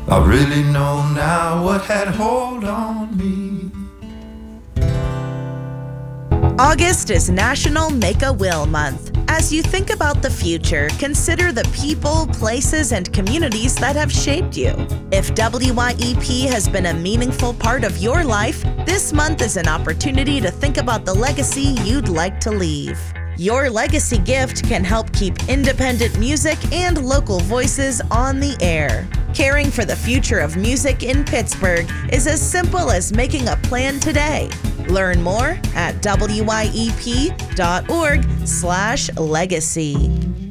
I really know now what had hold on me. August is National Make a Will Month. As you think about the future, consider the people, places, and communities that have shaped you. If WYEP has been a meaningful part of your life, this month is an opportunity to think about the legacy you'd like to leave. Your legacy gift can help keep independent music and local voices on the air. Caring for the future of music in Pittsburgh is as simple as making a plan today. Learn more at wyep.org/legacy.